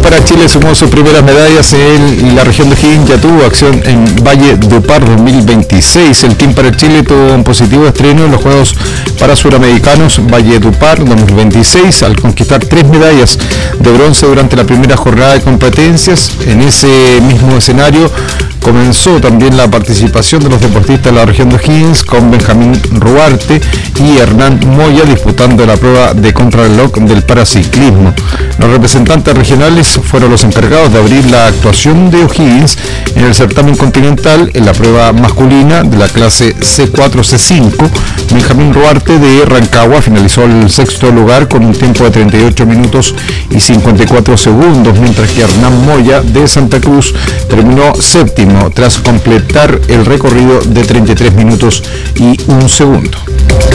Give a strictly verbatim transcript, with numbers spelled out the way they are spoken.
para Chile sumó sus primeras medallas en la región de O'Higgins, ya tuvo acción en Valledupar dos mil veintiséis. El Team para Chile tuvo un positivo estreno en los Juegos para Suramericanos Valledupar dos mil veintiséis al conquistar tres medallas de bronce durante la primera jornada de competencias. En ese mismo escenario comenzó también la participación de los deportistas de la región de O'Higgins, con Benjamín Ruarte y Hernán Moya disputando la prueba de contrarreloj del paraciclismo. Los representantes regionales fueron los encargados de abrir la actuación de O'Higgins en el certamen continental en la prueba masculina de la clase C cuatro C cinco. Benjamín Ruarte de Rancagua finalizó el sexto lugar con un tiempo de treinta y ocho minutos y cincuenta y cuatro segundos, mientras que Hernán Moya de Santa Cruz terminó séptimo tras completar el recorrido de treinta y tres minutos y un segundo.